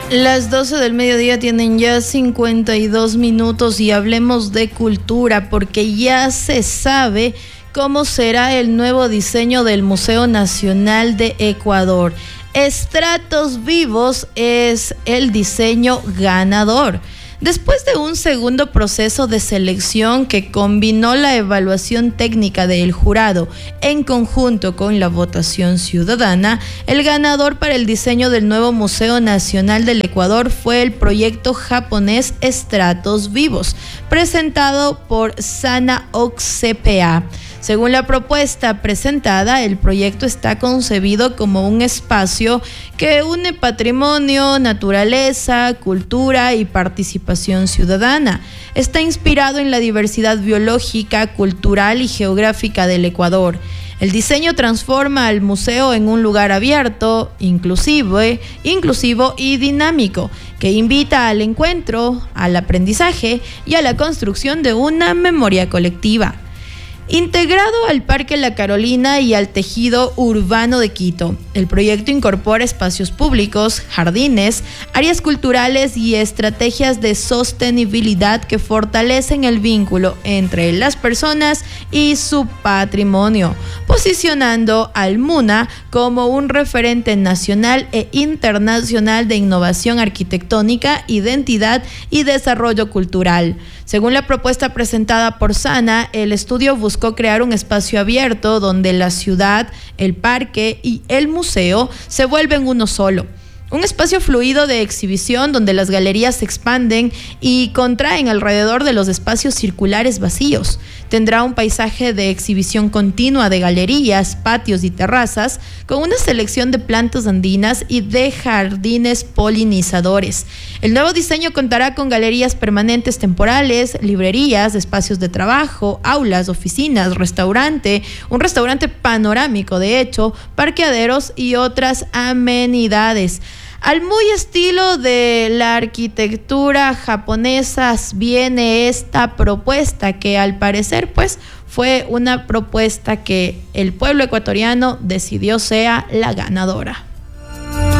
Las 12 del mediodía tienen ya 52 minutos y hablemos de cultura porque ya se sabe cómo será el nuevo diseño del Museo Nacional de Ecuador. Estratos Vivos es el diseño ganador. Después de un segundo proceso de selección que combinó la evaluación técnica del jurado en conjunto con la votación ciudadana, el ganador para el diseño del nuevo Museo Nacional del Ecuador fue el proyecto japonés Estratos Vivos, presentado por Sana CPA. Según la propuesta presentada, el proyecto está concebido como un espacio que une patrimonio, naturaleza, cultura y participación ciudadana. Está inspirado en la diversidad biológica, cultural y geográfica del Ecuador. El diseño transforma al museo en un lugar abierto, inclusivo y dinámico, que invita al encuentro, al aprendizaje y a la construcción de una memoria colectiva. Integrado al Parque La Carolina y al tejido urbano de Quito, el proyecto incorpora espacios públicos, jardines, áreas culturales y estrategias de sostenibilidad que fortalecen el vínculo entre las personas y su patrimonio, posicionando al MUNA como un referente nacional e internacional de innovación arquitectónica, identidad y desarrollo cultural. Según la propuesta presentada por Sana, el estudio buscó crear un espacio abierto donde la ciudad, el parque y el museo se vuelven uno solo. Un espacio fluido de exhibición donde las galerías se expanden y contraen alrededor de los espacios circulares vacíos. Tendrá un paisaje de exhibición continua de galerías, patios y terrazas con una selección de plantas andinas y de jardines polinizadores. El nuevo diseño contará con galerías permanentes temporales, librerías, espacios de trabajo, aulas, oficinas, un restaurante panorámico de hecho, parqueaderos y otras amenidades. Al muy estilo de la arquitectura japonesa viene esta propuesta que al parecer fue una propuesta que el pueblo ecuatoriano decidió sea la ganadora.